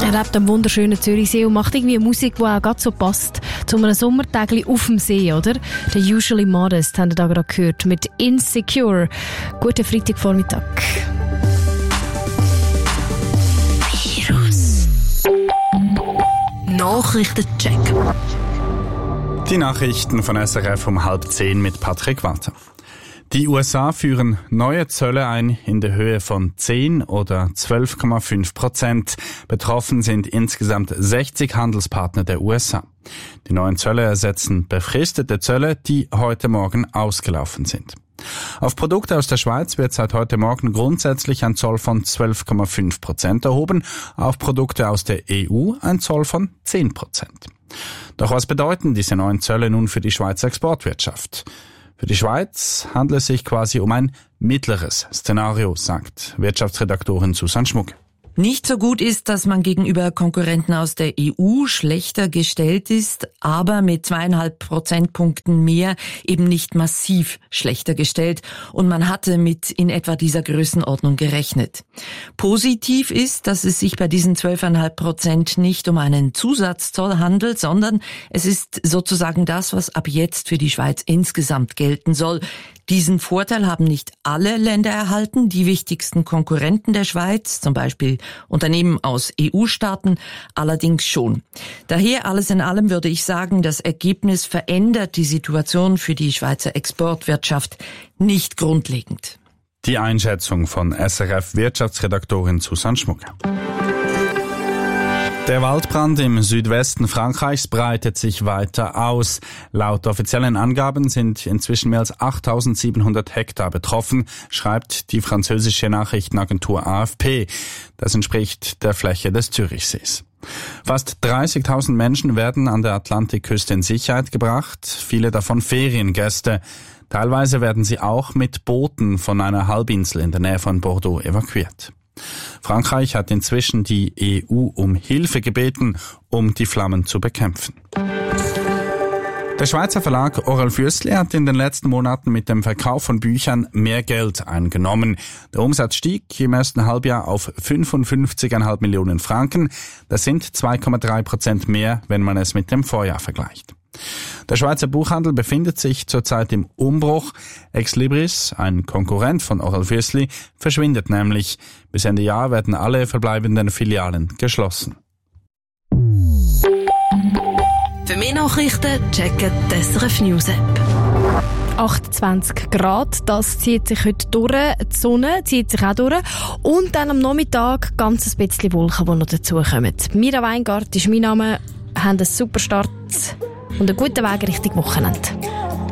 Er lebt am wunderschönen Zürichsee und macht irgendwie Musik, die auch gerade so passt zu einem Sommertag auf dem See, oder? Der Usually Modest haben wir da gerade gehört mit Insecure. Guten Freitagvormittag. Virus. Nachrichtencheck. Die Nachrichten von SRF um 9:30 mit Patrick Walter. Die USA führen neue Zölle ein in der Höhe von 10 oder 12,5%. Betroffen sind insgesamt 60 Handelspartner der USA. Die neuen Zölle ersetzen befristete Zölle, die heute Morgen ausgelaufen sind. Auf Produkte aus der Schweiz wird seit heute Morgen grundsätzlich ein Zoll von 12,5% erhoben, auf Produkte aus der EU ein Zoll von 10%. Doch was bedeuten diese neuen Zölle nun für die Schweizer Exportwirtschaft? Für die Schweiz handelt es sich quasi um ein mittleres Szenario, sagt Wirtschaftsredaktorin Susanne Schmuck. Nicht so gut ist, dass man gegenüber Konkurrenten aus der EU schlechter gestellt ist, aber mit 2,5 Prozentpunkten mehr eben nicht massiv schlechter gestellt und man hatte mit in etwa dieser Größenordnung gerechnet. Positiv ist, dass es sich bei diesen 12,5% nicht um einen Zusatzzoll handelt, sondern es ist sozusagen das, was ab jetzt für die Schweiz insgesamt gelten soll. Diesen Vorteil haben nicht alle Länder erhalten. Die wichtigsten Konkurrenten der Schweiz, zum Beispiel Unternehmen aus EU-Staaten, allerdings schon. Daher alles in allem würde ich sagen, das Ergebnis verändert die Situation für die Schweizer Exportwirtschaft nicht grundlegend. Die Einschätzung von SRF-Wirtschaftsredaktorin Susanne Schmuck. Der Waldbrand im Südwesten Frankreichs breitet sich weiter aus. Laut offiziellen Angaben sind inzwischen mehr als 8.700 Hektar betroffen, schreibt die französische Nachrichtenagentur AFP. Das entspricht der Fläche des Zürichsees. Fast 30.000 Menschen werden an der Atlantikküste in Sicherheit gebracht, viele davon Feriengäste. Teilweise werden sie auch mit Booten von einer Halbinsel in der Nähe von Bordeaux evakuiert. Frankreich hat inzwischen die EU um Hilfe gebeten, um die Flammen zu bekämpfen. Der Schweizer Verlag Oral Füssli hat in den letzten Monaten mit dem Verkauf von Büchern mehr Geld eingenommen. Der Umsatz stieg im ersten Halbjahr auf 55,5 Millionen Franken. Das sind 2,3% mehr, wenn man es mit dem Vorjahr vergleicht. Der Schweizer Buchhandel befindet sich zurzeit im Umbruch. Exlibris, ein Konkurrent von Oral Füssli, verschwindet nämlich. Bis Ende Jahr werden alle verbleibenden Filialen geschlossen. Für mehr Nachrichten checken die SRF News App. 28 Grad, das zieht sich heute durch. Die Sonne zieht sich auch durch. Und dann am Nachmittag ganz ein bisschen Wolken, die noch dazukommen. Mira Weingart ist mein Name. Haben einen super Start und einen guten Weg Richtung Wochenende.